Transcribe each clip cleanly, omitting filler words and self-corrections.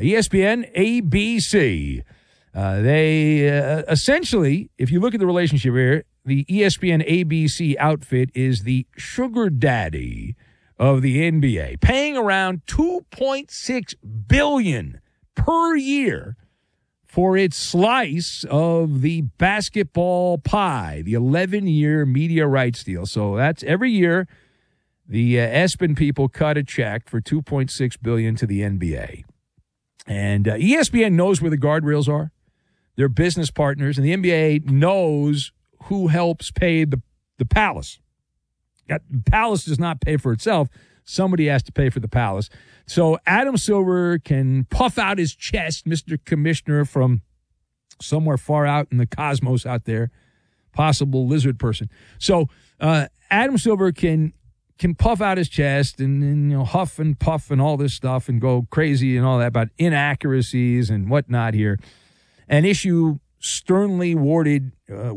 ESPN, ABC. They essentially, if you look at the relationship here, the ESPN ABC outfit is the sugar daddy of the NBA, paying around $2.6 billion per year for its slice of the basketball pie, the 11-year media rights deal. So that's every year the ESPN people cut a check for $2.6 billion to the NBA. And ESPN knows where the guardrails are. They're business partners, and the NBA knows who helps pay the palace. The palace does not pay for itself. Somebody has to pay for the palace. So Adam Silver can puff out his chest, Mr. Commissioner from somewhere far out in the cosmos out there, possible lizard person. So Adam Silver can puff out his chest and huff and puff and all this stuff and go crazy and all that about inaccuracies and whatnot here, and issue sternly worded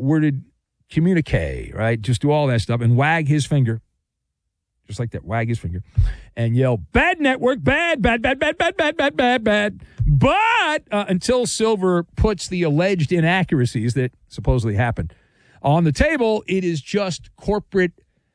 communique, right? Just do all that stuff and wag his finger. Just like that, wag his finger, and yell, bad network, bad. But until Silver puts the alleged inaccuracies that supposedly happened on the table, it is just corporate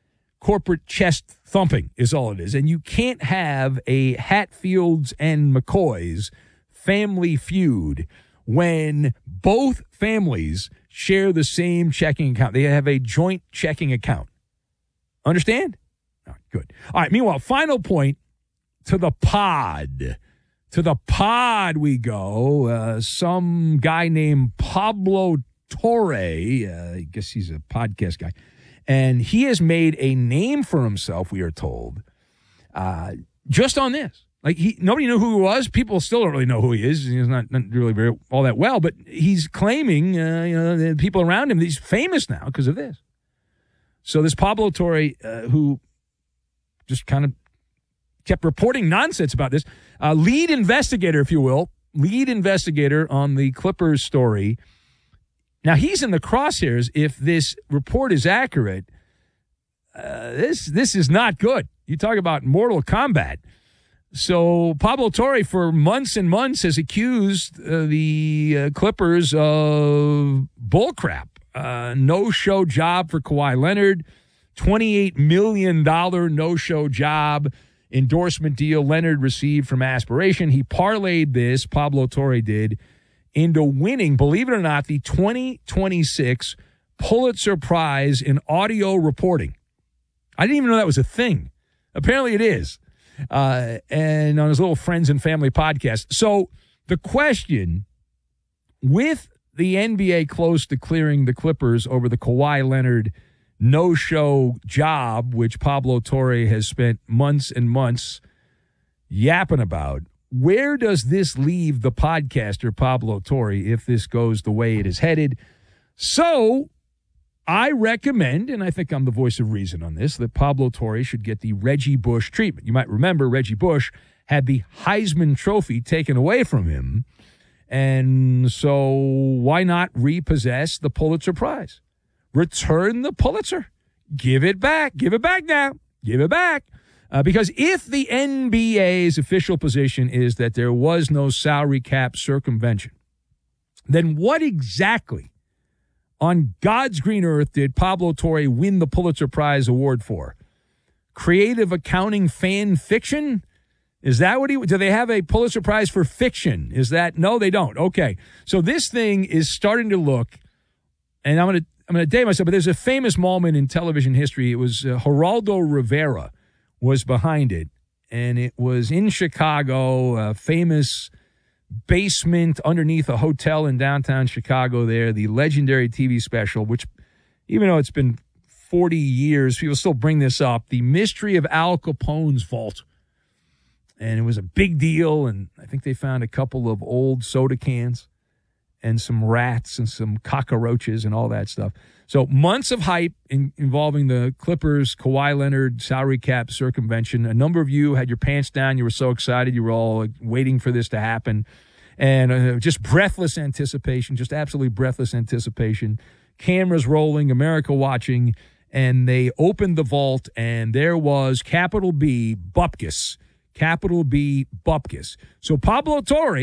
chest thumping is all it is. And you can't have a Hatfields and McCoys family feud when both families share the same checking account. They have a joint checking account. Understand? Good. All right, meanwhile, final point, to the pod. To the pod we go. Some guy named Pablo Torre, I guess he's a podcast guy, and he has made a name for himself, we are told, just on this. Like, nobody knew who he was. People still don't really know who he is. He's not really all that well, but he's claiming, the people around him, he's famous now because of this. So this Pablo Torre, who just kind of kept reporting nonsense about this. Lead investigator, if you will, on the Clippers story. Now, he's in the crosshairs. If this report is accurate, this is not good. You talk about Mortal Kombat. So Pablo Torre, for months and months, has accused the Clippers of bullcrap. No-show job for Kawhi Leonard. $28 million no-show job endorsement deal Leonard received from Aspiration. He parlayed this, Pablo Torre did, into winning, believe it or not, the 2026 Pulitzer Prize in audio reporting. I didn't even know that was a thing. Apparently it is. And on his little friends and family podcast. So the question, with the NBA close to clearing the Clippers over the Kawhi Leonard no-show job, which Pablo Torre has spent months and months yapping about, where does this leave the podcaster Pablo Torre if this goes the way it is headed? So I recommend, and I think I'm the voice of reason on this, that Pablo Torre should get the Reggie Bush treatment. You might remember Reggie Bush had the Heisman Trophy taken away from him, and so why not repossess the Pulitzer Prize? Return the Pulitzer. Give it back. Give it back now. Give it back. Because if the NBA's official position is that there was no salary cap circumvention, then what exactly on God's green earth did Pablo Torre win the Pulitzer Prize award for? Creative accounting fan fiction? Is that what do they have a Pulitzer Prize for fiction? Is that, no, they don't. Okay. So this thing is starting to look, and I'm going to date myself, but there's a famous moment in television history. It was Geraldo Rivera was behind it, and it was in Chicago, a famous basement underneath a hotel in downtown Chicago there, the legendary TV special, which, even though it's been 40 years, people still bring this up, The Mystery of Al Capone's Vault. And it was a big deal, and I think they found a couple of old soda cans and some rats and some cockroaches and all that stuff. So months of hype involving the Clippers, Kawhi Leonard, salary cap circumvention. A number of you had your pants down. You were so excited. You were all waiting for this to happen. And just breathless anticipation, just absolutely breathless anticipation. Cameras rolling, America watching. And they opened the vault, and there was capital B, Bupkis. Capital B, Bupkis. So Pablo Torre